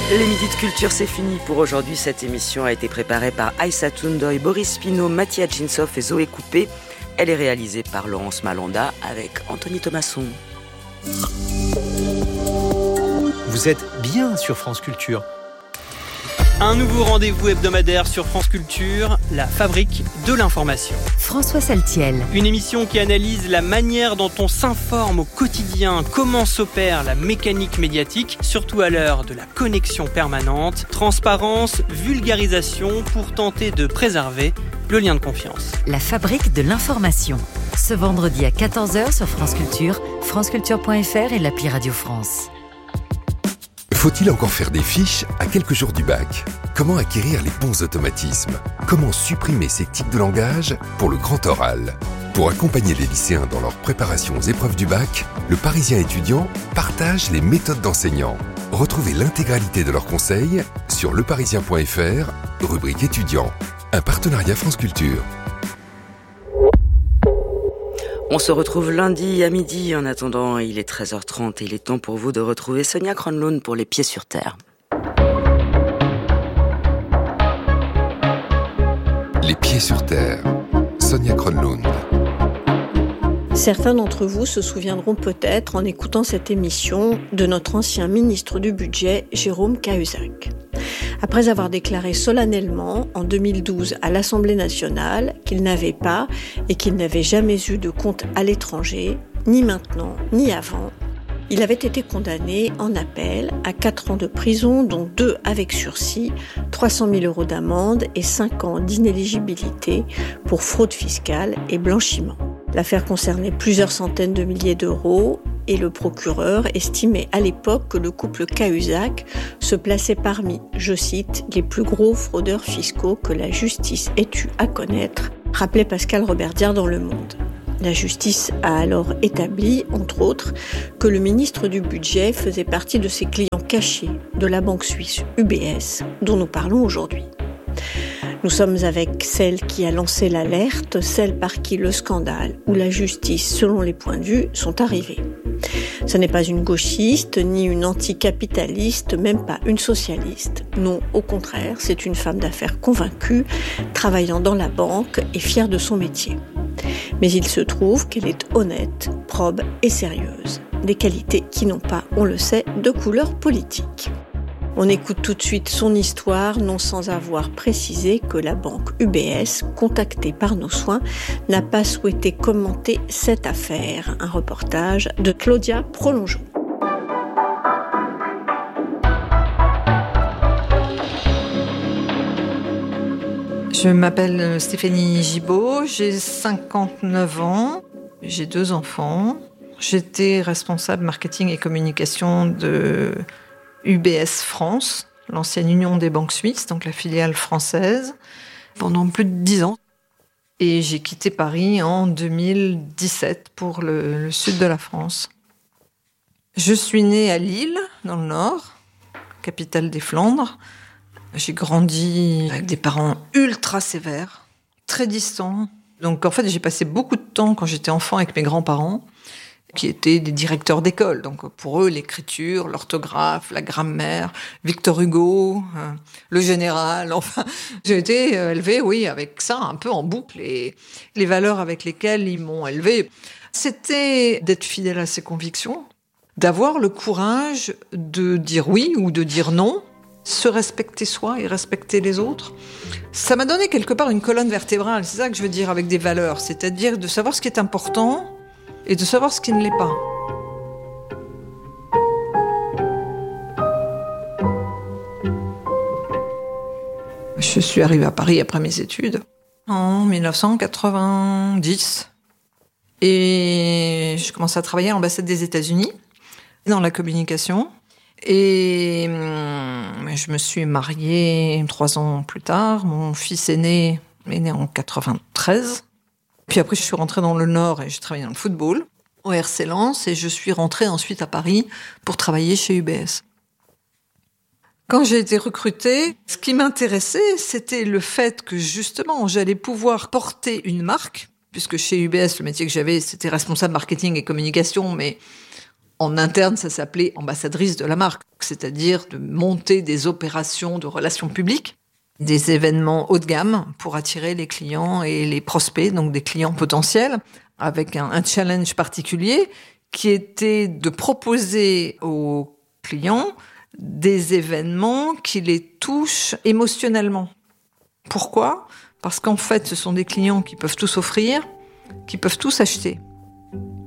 Les midis de culture, c'est fini pour aujourd'hui. Cette émission a été préparée par Aïssa Toundoy, Boris Pinault, Mathia Djinsov et Zoé Coupé. Elle est réalisée par Laurence Malanda avec Anthony Thomasson. Vous êtes bien sur France Culture. Un nouveau rendez-vous hebdomadaire sur France Culture, la fabrique de l'information. François Saltiel. Une émission qui analyse la manière dont on s'informe au quotidien, comment s'opère la mécanique médiatique, surtout à l'heure de la connexion permanente, transparence, vulgarisation pour tenter de préserver le lien de confiance. La fabrique de l'information. Ce vendredi à 14h sur France Culture, franceculture.fr et l'appli Radio France. Faut-il encore faire des fiches à quelques jours du bac ? Comment acquérir les bons automatismes ? Comment supprimer ces tics de langage pour le grand oral ? Pour accompagner les lycéens dans leur préparation aux épreuves du bac, le Parisien étudiant partage les méthodes d'enseignants. Retrouvez l'intégralité de leurs conseils sur leparisien.fr, rubrique étudiants. Un partenariat France Culture. On se retrouve lundi à midi. En attendant, il est 13h30 et il est temps pour vous de retrouver Sonia Kronlund pour Les Pieds sur Terre. Les Pieds sur Terre. Sonia Kronlund. Certains d'entre vous se souviendront peut-être, en écoutant cette émission, de notre ancien ministre du Budget, Jérôme Cahuzac. Après avoir déclaré solennellement, en 2012, à l'Assemblée nationale, qu'il n'avait pas et qu'il n'avait jamais eu de compte à l'étranger, ni maintenant, ni avant, il avait été condamné en appel à 4 ans de prison, dont 2 avec sursis, 300 000 € d'amende et 5 ans d'inéligibilité pour fraude fiscale et blanchiment. L'affaire concernait plusieurs centaines de milliers d'euros et le procureur estimait à l'époque que le couple Cahuzac se plaçait parmi, je cite, les plus gros fraudeurs fiscaux que la justice ait eu à connaître, rappelait Pascal Roberdière dans Le Monde. La justice a alors établi, entre autres, que le ministre du Budget faisait partie de ses clients cachés de la banque suisse UBS, dont nous parlons aujourd'hui. Nous sommes avec celle qui a lancé l'alerte, celle par qui le scandale ou la justice, selon les points de vue, sont arrivés. Ce n'est pas une gauchiste, ni une anticapitaliste, même pas une socialiste. Non, au contraire, c'est une femme d'affaires convaincue, travaillant dans la banque et fière de son métier. Mais il se trouve qu'elle est honnête, probe et sérieuse. Des qualités qui n'ont pas, on le sait, de couleur politique. On écoute tout de suite son histoire, non sans avoir précisé que la banque UBS, contactée par nos soins, n'a pas souhaité commenter cette affaire. Un reportage de Claudia Prolongeau. Je m'appelle Stéphanie Gibaud, j'ai 59 ans, j'ai 2 enfants. J'étais responsable marketing et communication de UBS France, l'ancienne Union des banques suisses, donc la filiale française, pendant plus de 10 ans. Et j'ai quitté Paris en 2017 pour le sud de la France. Je suis née à Lille, dans le Nord, capitale des Flandres. J'ai grandi avec des parents ultra sévères, très distants. Donc en fait, j'ai passé beaucoup de temps quand j'étais enfant avec mes grands-parents, qui étaient des directeurs d'école. Donc pour eux, l'écriture, l'orthographe, la grammaire, Victor Hugo, le général, enfin, j'ai été élevée, oui, avec ça un peu en boucle. Et les valeurs avec lesquelles ils m'ont élevée, c'était d'être fidèle à ses convictions, d'avoir le courage de dire oui ou de dire non, se respecter soi et respecter les autres. Ça m'a donné quelque part une colonne vertébrale, c'est ça que je veux dire avec des valeurs, c'est-à-dire de savoir ce qui est important et de savoir ce qui ne l'est pas. Je suis arrivée à Paris après mes études, en 1990. Et je commençais à travailler à l'ambassade des États-Unis, dans la communication. Et je me suis mariée 3 ans plus tard. Mon fils aîné est né en 93. Puis après, je suis rentrée dans le Nord et j'ai travaillé dans le football, au RC Lens, et je suis rentrée ensuite à Paris pour travailler chez UBS. Quand j'ai été recrutée, ce qui m'intéressait, c'était le fait que justement, j'allais pouvoir porter une marque, puisque chez UBS, le métier que j'avais, c'était responsable marketing et communication, mais En interne, ça s'appelait ambassadrice de la marque, c'est-à-dire de monter des opérations de relations publiques, des événements haut de gamme pour attirer les clients et les prospects, donc des clients potentiels, avec un challenge particulier qui était de proposer aux clients des événements qui les touchent émotionnellement. Pourquoi ? Parce qu'en fait, ce sont des clients qui peuvent tout s'offrir, qui peuvent tout s'acheter.